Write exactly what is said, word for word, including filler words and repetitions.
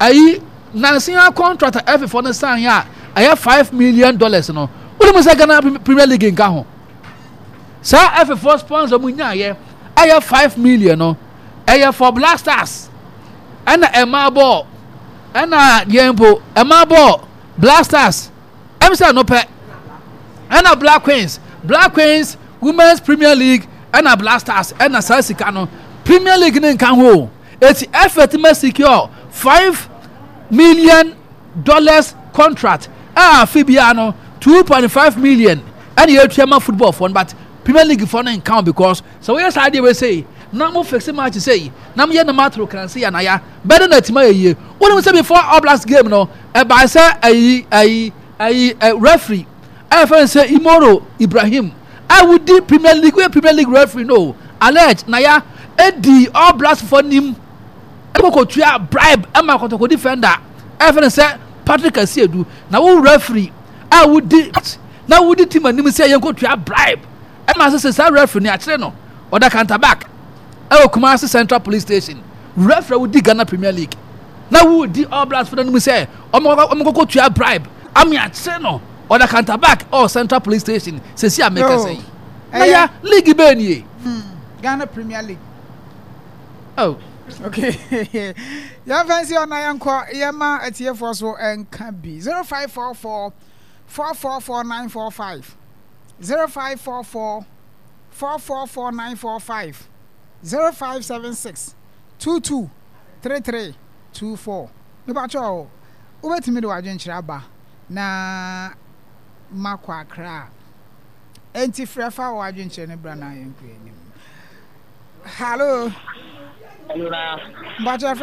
ayi nansia contract F A for no sign ya aya five million dollars no wole mu say Ghana Premier League nka ho sa F A for sponsor mu nya ye aya five million no aya for Black Stars ana Emma ball ana yempo Emma ball Black Stars em say no pe ana Black Queens Black Queens Women's Premier League ana Black Stars ana Sasika no Premier League ne nka ho eti F A to secure five million dollars contract ah Fibiano two point five million and you have football fund but Premier League fund in count because so yes I we say na mo fix match say na me na matro can see anaya better na tima ye when we say before Oblast game no e ba say ayi ayi ayi referee I fan say Imoro Ibrahim I would di Premier League we Premier League referee no alleged na ya edi Oblast for nim ko tua bribe ama ko to defender I fan say Patrick Asiedu na wo referee I would di na wo di team anim say yen ko tua bribe ama say say referee ni a kire no oda counter back e Kumasi Central Police Station referee would di Ghana Premier League na wo di Oblast for anim say omo ko tua bribe ami a kire no oda counter back or Central Police Station say see America say na ya league be ni Ghana Premier League oh okay ya fancy on yanko yema atie for so enka bi zero five four four four four four nine four five zero five four four four four four nine four five zero five seven six two two three three two four me ba cho ubetimi do adwenkyira ba na makwa akra enti frefa o adwenkyira ne bra na yanko enim hello hello na ba